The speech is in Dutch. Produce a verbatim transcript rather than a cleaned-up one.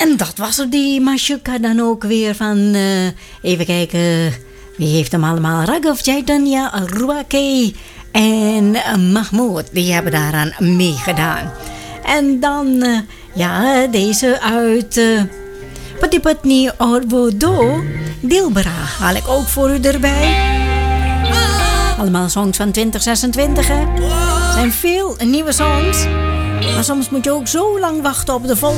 En dat was er die Mashuka dan ook weer van, uh, even kijken, wie heeft hem allemaal? Raghav Chaitanya, Ruake en uh, Mahmoud, die hebben daaraan meegedaan. En dan, uh, ja, deze uit uh, Pati Patni Aur Vodo, Dilbara, haal ik ook voor u erbij. Allemaal songs van twintig zesentwintig, hè. Er zijn veel nieuwe songs, maar soms moet je ook zo lang wachten op de volgende.